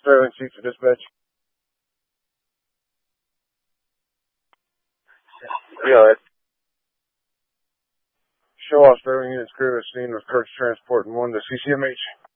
Sterling Chief for dispatch. Yeah. Show off Sterling units crew is seen with Kurtz transporting 1 to CCMH.